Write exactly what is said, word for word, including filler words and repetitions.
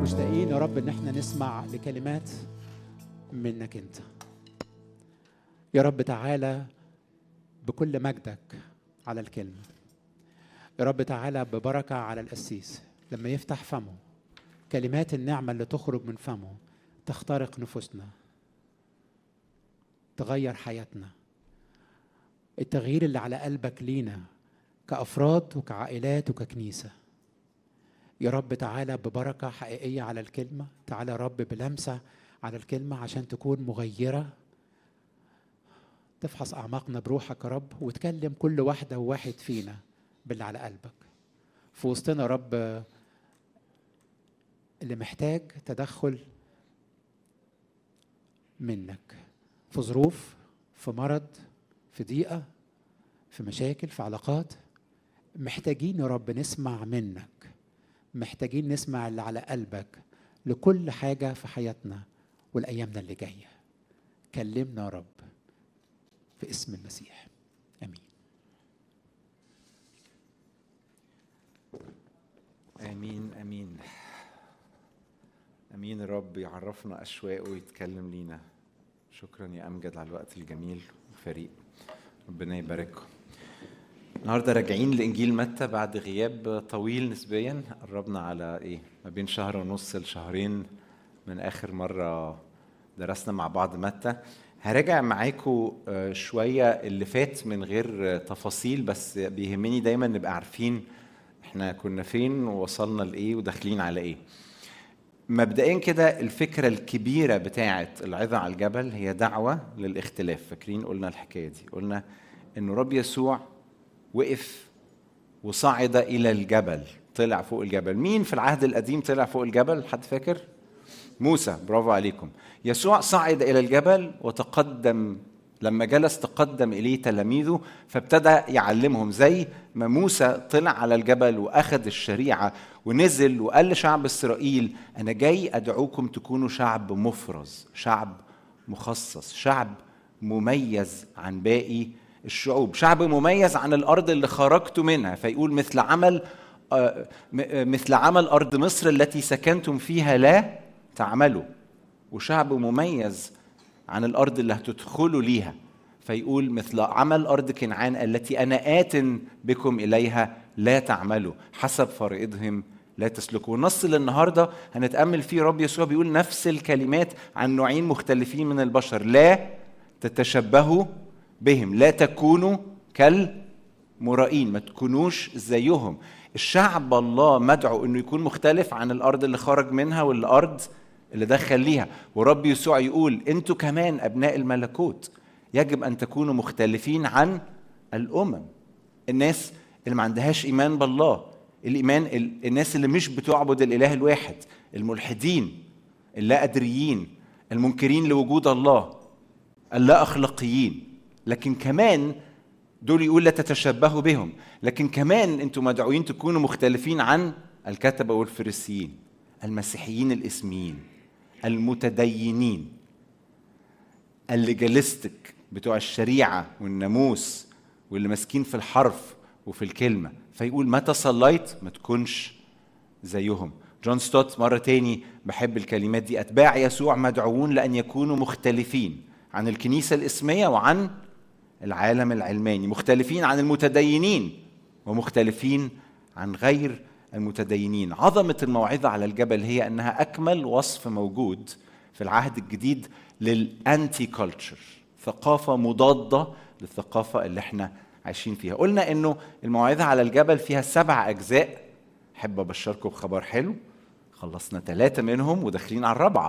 مشتاقين يا رب ان احنا نسمع لكلمات منك انت. يا رب تعالى بكل مجدك على الكلمة. يا رب تعالى ببركة على القسيس لما يفتح فمه، كلمات النعمة اللي تخرج من فمه تخترق نفوسنا، تغير حياتنا. التغيير اللي على قلبك لينا كأفراد وكعائلات وككنيسة. يا رب تعالى ببركة حقيقية على الكلمة، تعالى يا رب بلمسة على الكلمة عشان تكون مغيرة. تفحص أعماقنا بروحك يا رب، وتكلم كل واحدة وواحد فينا باللي على قلبك. في وسطنا يا رب اللي محتاج تدخل منك، في ظروف، في مرض، في ضيقة، في مشاكل، في علاقات. محتاجين يا رب نسمع منك، محتاجين نسمع اللي على قلبك لكل حاجة في حياتنا والأيامنا اللي جاية. كلمنا يا رب في اسم المسيح، آمين. آمين آمين آمين. الرب يعرفنا أشواقه ويتكلم لينا. شكرا يا أمجد على الوقت الجميل والفريق، ربنا يبارككم. النهارده راجعين لإنجيل متى بعد غياب طويل نسبيا، قربنا على إيه ما بين شهر ونص لشهرين من آخر مرة درسنا مع بعض متى. هراجع معاكم شوية اللي فات من غير تفاصيل، بس بيهمني دايما نبقى عارفين احنا كنا فين ووصلنا لإيه وداخلين على إيه. مبدئيا كده الفكرة الكبيرة بتاعة العظة على الجبل هي دعوة للاختلاف. فاكرين قلنا الحكاية دي، قلنا إنه رب يسوع وقف وصعد إلى الجبل، طلع فوق الجبل. مين في العهد القديم طلع فوق الجبل؟ حد فاكر؟ موسى، برافو عليكم. يسوع صعد إلى الجبل وتقدم، لما جلس تقدم إليه تلاميذه فابتدى يعلمهم، زي ما موسى طلع على الجبل وأخذ الشريعة ونزل وقال لشعب إسرائيل أنا جاي أدعوكم تكونوا شعب مفرز، شعب مخصص، شعب مميز عن باقي الشعوب، شعب مميز عن الأرض اللي خرجتوا منها. فيقول مثل عمل مثل عمل أرض مصر التي سكنتم فيها لا تعملوا، وشعب مميز عن الأرض اللي هتدخلوا ليها. فيقول مثل عمل أرض كنعان التي أنا آت بكم إليها لا تعملوا، حسب فرائضهم لا تسلكوا. والنص اللي النهاردة هنتأمل فيه رب يسوع بيقول نفس الكلمات عن نوعين مختلفين من البشر: لا تتشبهوا بهم، لا تكونوا كالمرائين، ما تكونوش زيهم. الشعب الله مدعو انه يكون مختلف عن الارض اللي خرج منها والارض اللي دخل ليها. ورب يسوع يقول انتوا كمان ابناء الملكوت يجب ان تكونوا مختلفين عن الامم، الناس اللي ما عندهاش ايمان بالله، الايمان الناس اللي مش بتعبد الاله الواحد، الملحدين، اللا ادريين، المنكرين لوجود الله، اللا اخلاقيين. لكن كمان دول يقول لا تتشبهوا بهم، لكن كمان انتم مدعوين تكونوا مختلفين عن الكتبة والفريسيين، المسيحيين الاسميين، المتدينين، الليجاليستيك بتوع الشريعة والناموس، واللي ماسكين في الحرف وفي الكلمة. فيقول متى صليت ما تكونش زيهم. جون ستوت مرة تاني بحب الكلمات دي: أتباع يسوع مدعوون لأن يكونوا مختلفين عن الكنيسة الإسمية وعن العالم العلماني، مختلفين عن المتدينين ومختلفين عن غير المتدينين. عظمة الموعظة على الجبل هي أنها أكمل وصف موجود في العهد الجديد للأنتي كولتشر، ثقافة مضادة للثقافة اللي احنا عايشين فيها. قلنا أنه الموعظة على الجبل فيها سبع أجزاء. أحب أبشركم بخبر حلو، خلصنا ثلاثة منهم وداخلين على الرابعة.